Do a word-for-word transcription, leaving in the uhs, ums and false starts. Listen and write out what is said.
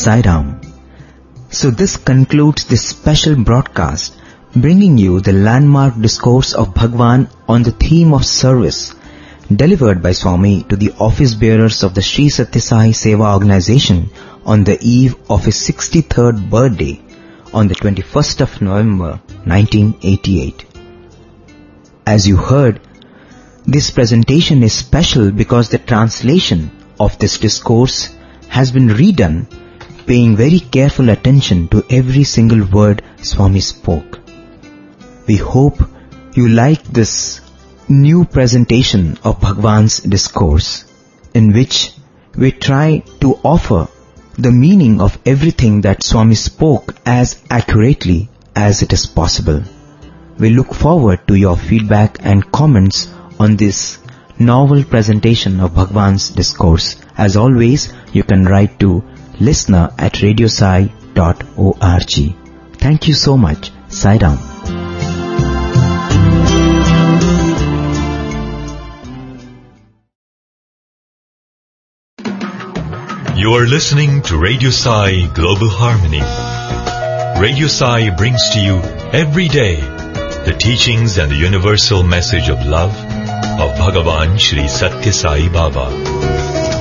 Sai Ram. So this concludes this special broadcast, bringing you the landmark discourse of Bhagwan on the theme of service, delivered by Swami to the office bearers of the Sri Satya Sai Seva organization on the eve of his sixty-third birthday on the twenty-first of November nineteen eighty-eight. As you heard, this presentation is special because the translation of this discourse has been redone, paying very careful attention to every single word Swami spoke. We hope you like this new presentation of Bhagwan's discourse, in which we try to offer the meaning of everything that Swami spoke as accurately as it is possible. We look forward to your feedback and comments on this novel presentation of Bhagwan's discourse. As always, you can write to listener at radiosai dot org. Thank you so much. Sai Ram. You are listening to Radio Sai Global Harmony. Radio Sai brings to you every day the teachings and the universal message of love of Bhagavan Sri Satya Sai Baba.